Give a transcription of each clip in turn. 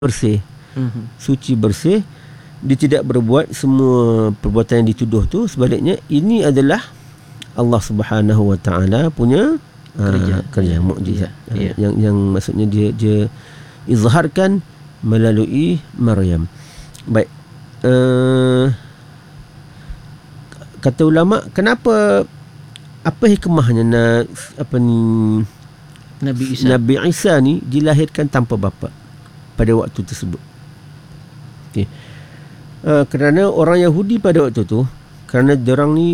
bersih, suci bersih. Dia tidak berbuat semua perbuatan yang dituduh tu. Sebaliknya ini adalah Allah Subhanahu Wa Taala punya kerja mukjizat. Yang maksudnya dia izharkan melalui Maryam. Baik. Kata ulama, kenapa, apa hikmahnya Nabi Isa ni dilahirkan tanpa bapa pada waktu tersebut? Okay. Kerana orang Yahudi pada waktu tu, kerana diorang ni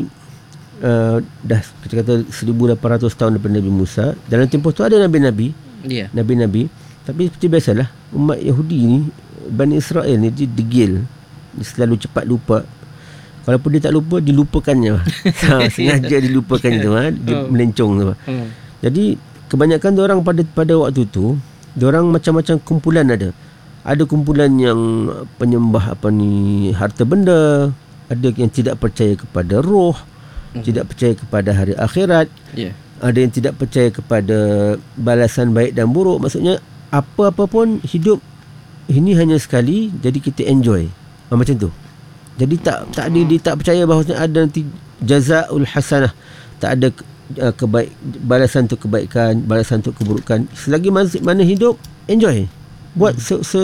dah kita kata 1800 tahun daripada Nabi Musa. Dalam tempoh tu ada Nabi-Nabi, Nabi-Nabi, tapi seperti biasalah umat Yahudi ni, Bani Israel ni, dia degil, dia selalu cepat lupa. Kalaupun dia tak lupa, dilupakannya. Sengaja dilupakan tu, dia melencong tu. Jadi kebanyakan diorang pada waktu tu, diorang macam-macam kumpulan ada. Ada kumpulan yang penyembah harta benda, ada yang tidak percaya kepada roh, tidak percaya kepada hari akhirat, ada yang tidak percaya kepada balasan baik dan buruk. Maksudnya apa-apa pun hidup ini hanya sekali, jadi kita enjoy. Macam tu. Jadi tak ada, dia tak percaya bahawa ada nanti jazaul hasanah, tak ada balasan untuk kebaikan, balasan untuk keburukan. Selagi mana hidup, enjoy, buat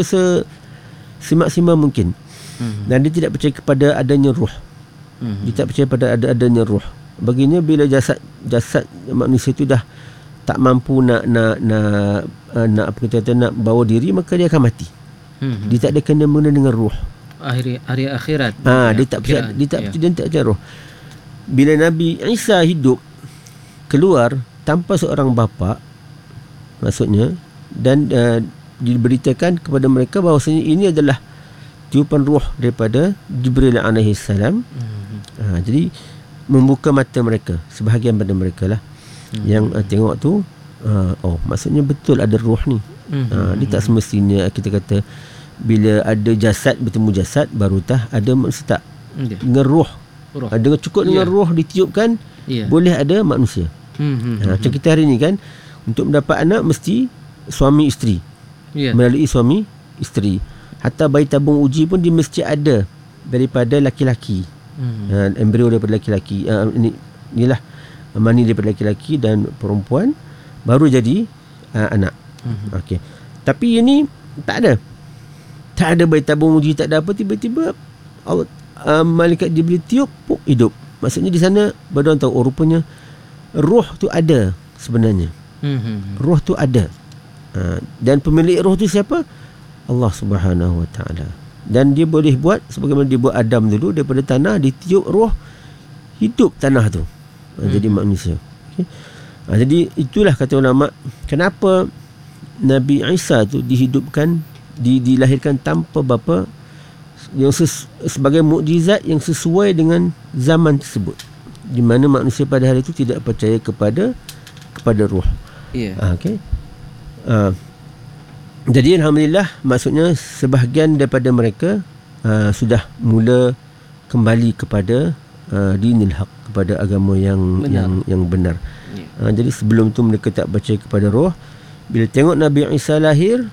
semaksimal mungkin. Dan dia tidak percaya kepada adanya ruh. Dia tak percaya pada adanya ruh. Baginya bila jasad manusia itu dah tak mampu nak apa kita kata, nak bawa diri, maka dia akan mati. Dia tak ada kena-mengena dengan ruh. Hari akhirat. Dia tak percaya roh. Bila Nabi Isa hidup, keluar tanpa seorang bapa, maksudnya, dan diberitakan kepada mereka bahawasanya ini adalah tiupan roh daripada Jibril alaihi salam. Jadi membuka mata mereka, sebahagian pada mereka lah yang tengok tu, maksudnya betul ada roh ni. Dia tak semestinya kita kata bila ada jasad bertemu jasad barutah ada manusia, tak. Dengan roh. Dengan cukup dengan roh ditiupkan, boleh ada manusia. Macam kita hari ni kan, untuk mendapat anak mesti suami isteri, melalui suami isteri. Hatta bayi tabung uji pun dia mesti ada daripada laki-laki, embrio daripada laki-laki, inilah mani daripada laki-laki dan perempuan, baru jadi anak. Okey. Tapi ini tak ada bayi tabung uji, tak ada apa, tiba-tiba Allah, malaikat Jibril tiup, hidup. Maksudnya di sana baru orang tahu, rupanya roh tu ada sebenarnya. Roh tu ada. Dan pemilik roh tu siapa? Allah Subhanahu Wa Taala. Dan dia boleh buat sebagaimana dia buat Adam dulu, daripada tanah ditiup roh, hidup tanah tu, jadi manusia. Okay. Jadi itulah kata ulama, kenapa Nabi Isa tu dihidupkan, dilahirkan tanpa bapa, yang sebagai mukjizat yang sesuai dengan zaman tersebut, di mana manusia pada hari itu tidak percaya kepada roh. Okay. Jadi alhamdulillah, maksudnya sebahagian daripada mereka sudah mula kembali kepada dinil haq, kepada agama yang benar. Jadi sebelum tu mereka tak percaya kepada roh. Bila tengok Nabi Isa lahir,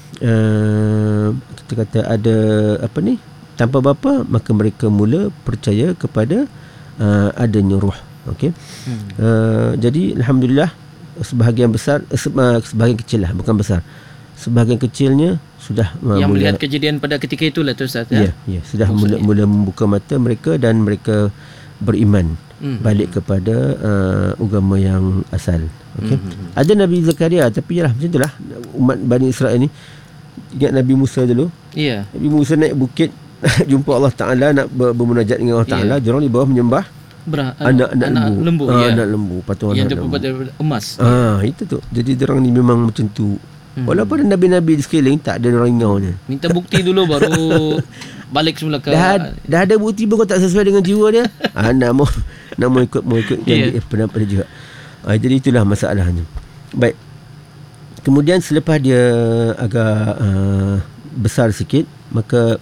kita kata ada tanpa bapa, maka mereka mula percaya kepada adanya roh. Okey. Jadi alhamdulillah, sebahagian besar, sebahagian kecil lah, bukan besar, sebahagian kecilnya sudah yang melihat kejadian pada ketika itulah tu Ustaz. Sudah mula membuka mata mereka, dan mereka beriman balik kepada agama yang asal. Okay. Ada Nabi Zakaria, tapi yalah macam itulah umat Bani Israel ni. Ingat Nabi Musa dulu. Nabi Musa naik bukit jumpa Allah Ta'ala, nak bermunajat dengan Allah Ta'ala. Diorang di bawah menyembah anak lembu. Anak lembu, patung yang anak lembu yang terbuat emas. Itu tu. Jadi diorang ni memang macam tu. Walaupun ada Nabi-Nabi di sekeliling, tak ada orang ingaunya. Minta bukti dulu baru balik semula ke. Dah ada bukti pun kau tak sesuai dengan jiwa dia. Nak mau ikut janji pendapat dia juga. Jadi itulah masalahnya. Baik. Kemudian selepas dia agak besar sikit, maka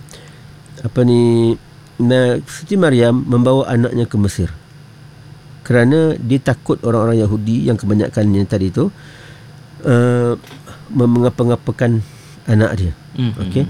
Siti Maryam membawa anaknya ke Mesir, kerana dia takut orang-orang Yahudi yang kebanyakannya tadi tu mengapa-ngapakan anak dia. Okey.